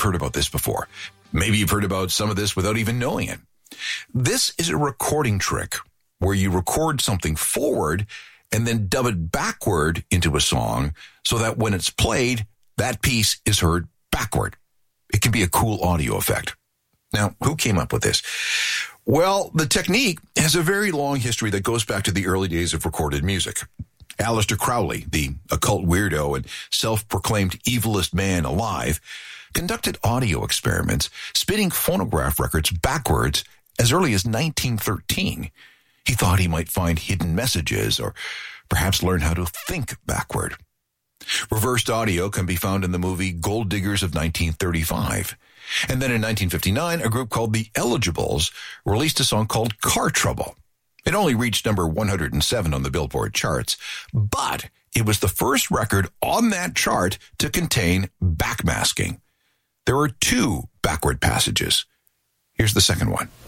heard about this before. Maybe you've heard about some of this without even knowing it. This is a recording trick where you record something forward and then dub it backward into a song so that when it's played, that piece is heard backward. It can be a cool audio effect. Now, who came up with this? Well, the technique has a very long history that goes back to the early days of recorded music. Aleister Crowley, the occult weirdo and self-proclaimed evilest man alive, conducted audio experiments, spinning phonograph records backwards as early as 1913. He thought he might find hidden messages or perhaps learn how to think backward. Reversed audio can be found in the movie Gold Diggers of 1935. And then in 1959, a group called the Eligibles released a song called Car Trouble. It only reached number 107 on the Billboard charts, but it was the first record on that chart to contain backmasking. There are 2 backward passages. Here's the second one.